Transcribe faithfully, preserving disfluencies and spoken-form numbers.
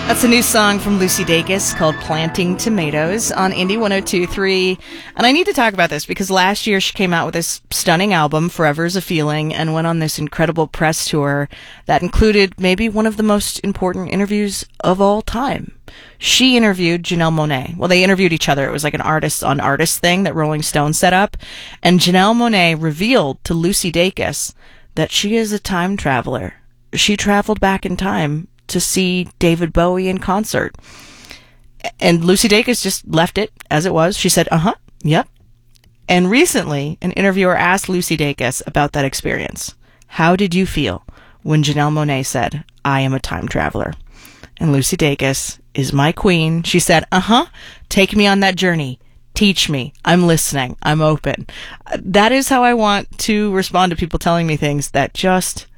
That's a new song from Lucy Dacus called Planting Tomatoes on Indie one oh two point three. And I need to talk about this because last year she came out with this stunning album, Forever is a Feeling, and went on this incredible press tour that included maybe one of the most important interviews of all time. She interviewed Janelle Monáe. Well, they interviewed each other. It was like an artist-on-artist thing that Rolling Stone set up. And Janelle Monáe revealed to Lucy Dacus that she is a time traveler. She traveled back in time to see David Bowie in concert. And Lucy Dacus just left it as it was. She said, uh-huh, yep. And recently, an interviewer asked Lucy Dacus about that experience. How did you feel when Janelle Monáe said, I am a time traveler? And Lucy Dacus is my queen. She said, uh-huh, take me on that journey. Teach me. I'm listening. I'm open. That is how I want to respond to people telling me things that just